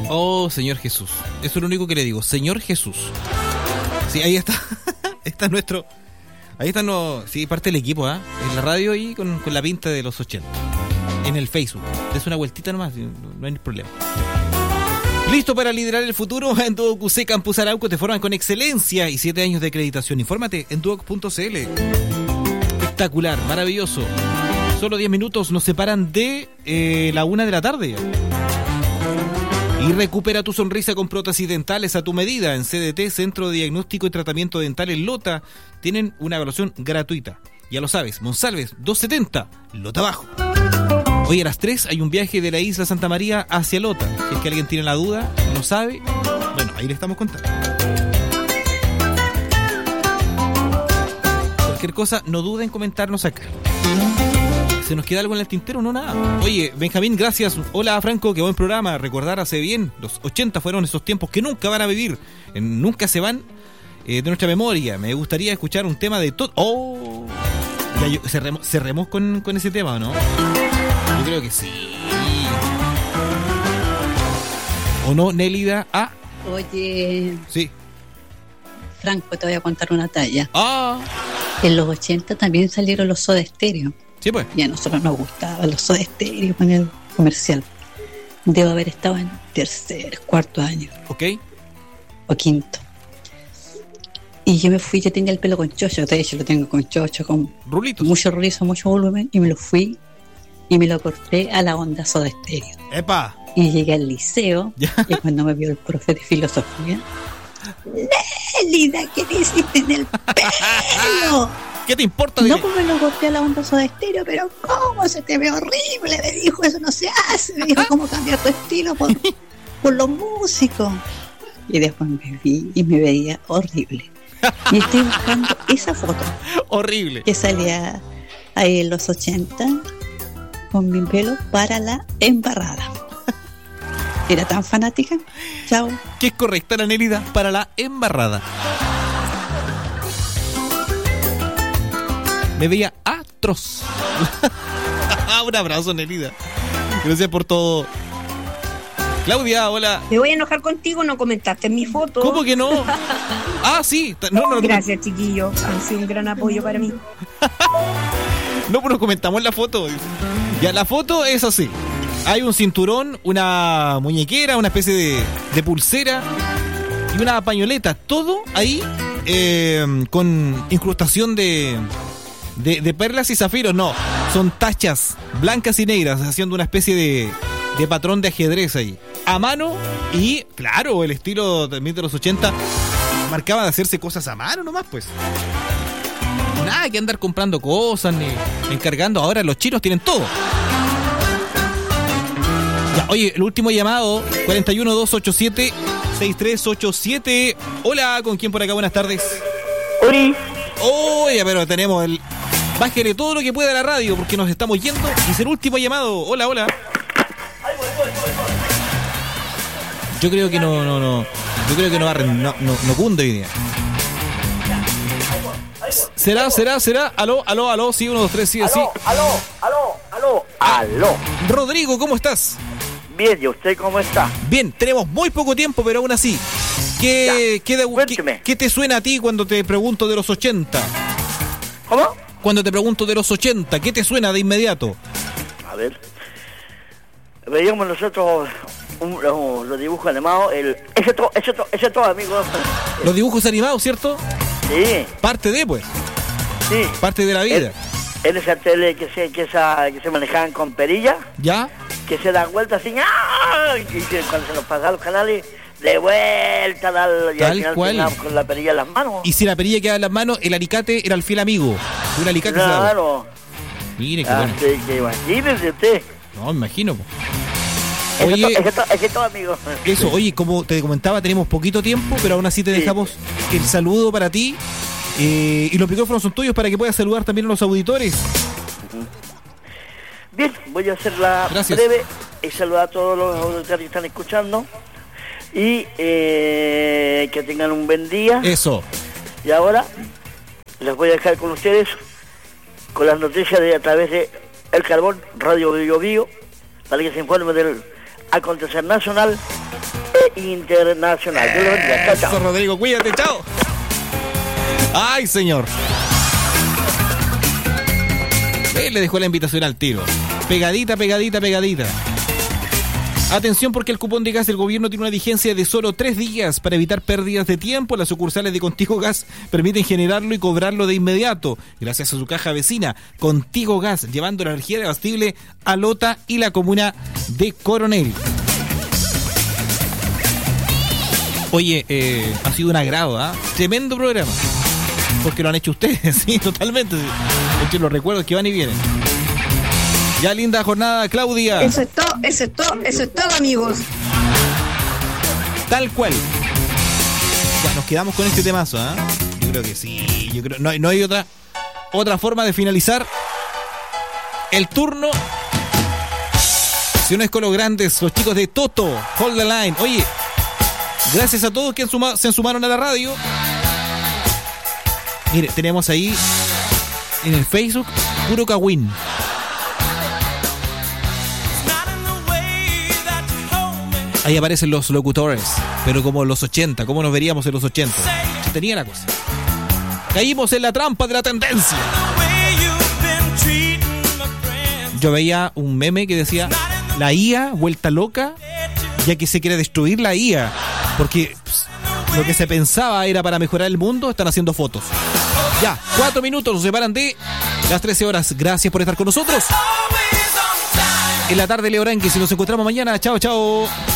Oh, Señor Jesús. Eso es lo único que le digo. Señor Jesús. Sí, ahí está. Está nuestro... Ahí está, sí, parte del equipo, ¿eh? En la radio y con la pinta de los 80. En el Facebook. Es una vueltita nomás, no hay problema. ¿Listo para liderar el futuro? En Duoc UC Campus Arauco te forman con excelencia y 7 años de acreditación. Infórmate en duoc.cl. Espectacular, maravilloso. Solo 10 minutos nos separan de la 1 de la tarde. Y recupera tu sonrisa con prótesis dentales a tu medida. En CDT, Centro de Diagnóstico y Tratamiento Dental en Lota, tienen una evaluación gratuita. Ya lo sabes, Monsalves 270, Lota Abajo. Hoy a las 3 hay un viaje de la isla Santa María hacia Lota. Si es que alguien tiene la duda, no sabe, bueno, ahí le estamos contando. Cualquier cosa, no duden en comentarnos acá. ¿Se nos queda algo en el tintero? No, nada. Oye, Benjamín, gracias. Hola, Franco, qué buen programa. Recordar hace bien. Los 80 fueron esos tiempos que nunca van a vivir. Nunca se van de nuestra memoria. Me gustaría escuchar un tema de todo. ¡Oh! ¿Cerremos con ese tema o no? Yo creo que sí. ¿O no, Nélida? Ah. Oye. Sí. Franco, te voy a contar una talla. Ah. En los 80 también salieron los Soda Stereo. Sí, pues. Y a nosotros nos gustaban los Soda Stereo con el comercial. Debo haber estado en tercer, cuarto año. Ok. O quinto. Y yo me fui, yo tenía el pelo con chocho, de hecho lo tengo con chocho, con rulitos, mucho rizo, mucho volumen, y me lo fui y me lo corté a la onda Soda Stereo. ¡Epa! Y llegué al liceo, y cuando me vio el profe de filosofía, Nélida, ¿qué te hiciste en el pelo? ¿Qué te importa? No, pues me lo corté a la onda Soda Stereo, pero ¿cómo se te ve horrible? Me dijo, eso no se hace. Me dijo, ¿cómo cambiar tu estilo por los músicos? Y después me vi y me veía horrible. Y estoy buscando esa foto. Horrible. Que salía ahí en los 80 con mi pelo para la embarrada. Era tan fanática. Chao. Que es correcta la Nélida, para la embarrada. Me veía atroz. Un abrazo, Nélida. Gracias por todo. Claudia, hola. Me voy a enojar contigo, no comentaste mi foto. ¿Cómo que no? Ah, sí. No. Gracias, chiquillo. Han sido un gran apoyo para mí. No, pero comentamos la foto. Ya, la foto es así. Hay un cinturón, una muñequera, una especie de pulsera y una pañoleta. Todo ahí con incrustación de perlas y zafiros. No, son tachas blancas y negras, haciendo una especie de patrón de ajedrez ahí. A mano y, claro, el estilo también de los 80 marcaba de hacerse cosas a mano nomás, pues. Nada que andar comprando cosas ni encargando. Ahora los chinos tienen todo. Ya, oye, el último llamado, 41287-6387. Hola, ¿con quién por acá? Buenas tardes. Uri. Oye, pero tenemos el... Bájale todo lo que pueda a la radio porque nos estamos yendo. Y es el último llamado. Hola, hola. Yo creo que no. Yo creo que no cunde hoy día. ¿Será? Aló, sí, 1, 2, 3, sí, sí. Aló. Rodrigo, ¿cómo estás? Bien, ¿y usted cómo está? Bien, tenemos muy poco tiempo, pero aún así. ¿Qué te suena a ti cuando te pregunto de los 80? ¿Cómo? Cuando te pregunto de los 80, ¿qué te suena de inmediato? A ver. Veíamos nosotros los dibujos animados, ese todo, amigo. Los dibujos animados, ¿cierto? Sí. Parte de, pues. Sí. Parte de la vida. En esa tele que se manejaban con perilla. ¿Ya? Que se dan vueltas así. ¡Ah! Y cuando se nos pasaban los canales, de vuelta y al final cual. Con la perilla en las manos. Y si la perilla quedaba en las manos, el alicate era el fiel amigo. Un alicate. Claro. Mire, qué bueno. Que imagínese usted. No, me imagino, pues. Oye, es todo, amigo. Eso, oye, como te comentaba, tenemos poquito tiempo, pero aún así te dejamos el saludo para ti. Y los micrófonos son tuyos para que puedas saludar también a los auditores. Bien, voy a hacerla breve y saludar a todos los auditores que están escuchando. Y que tengan un buen día. Eso. Y ahora les voy a dejar con ustedes con las noticias a través de El Carbón, Radio Bio Bio, para que se informe del acontecer nacional e internacional. Dios le bendiga. Chao, chao. Eso, Rodrigo, cuídate, chao. Ay, señor. Él le dejó la invitación al tiro. Pegadita. Atención, porque el cupón de gas del gobierno tiene una vigencia de solo 3 días. Para evitar pérdidas de tiempo, las sucursales de Contigo Gas permiten generarlo y cobrarlo de inmediato, gracias a su caja vecina, Contigo Gas, llevando la energía abastible a Lota y la comuna de Coronel. Oye, ha sido un agrado, ¿eh? Tremendo programa. Porque lo han hecho ustedes, sí, totalmente. Entre los recuerdos que van y vienen. Ya, linda jornada, Claudia. Eso es todo, amigos. Tal cual. Ya, nos quedamos con este temazo, ¿eh? Yo creo que sí. Yo creo no hay otra forma de finalizar el turno. Si no es con los grandes, los chicos de Toto, Hold the Line. Oye, gracias a todos que se sumaron a la radio. Mire, tenemos ahí en el Facebook puro Kawin. Ahí aparecen los locutores, pero como en los 80, ¿cómo nos veríamos en los 80? Tenía la cosa. Caímos en la trampa de la tendencia. Yo veía un meme que decía, la IA vuelta loca, ya que se quiere destruir la IA, porque lo que se pensaba era para mejorar el mundo, están haciendo fotos. Ya, 4 minutos nos separan de las 13 horas. Gracias por estar con nosotros. En la tarde, Leo Ranqui, si nos encontramos mañana, chao, chao.